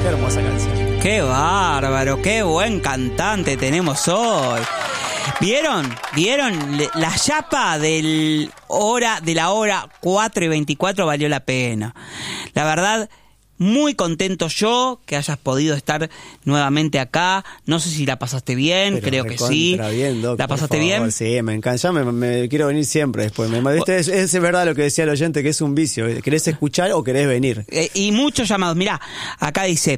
Qué hermosa canción. Qué bárbaro, qué buen cantante tenemos hoy. ¿Vieron la chapa de la hora 4:24 valió la pena? La verdad, muy contento yo que hayas podido estar nuevamente acá. No sé si la pasaste bien, Pero creo que sí. Bien, Doc, ¿La pasaste bien? Sí, me encanta. Ya me quiero venir siempre después. Es verdad lo que decía el oyente, que es un vicio. ¿Querés escuchar o querés venir? Y muchos llamados. Mirá, acá dice,